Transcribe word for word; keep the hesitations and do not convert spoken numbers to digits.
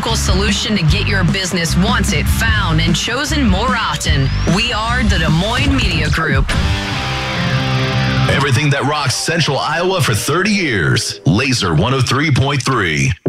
local solution to get your business wanted, found, and chosen more often. We are the Des Moines Media Group. Everything that rocks Central Iowa for thirty years. Laser one oh three point three.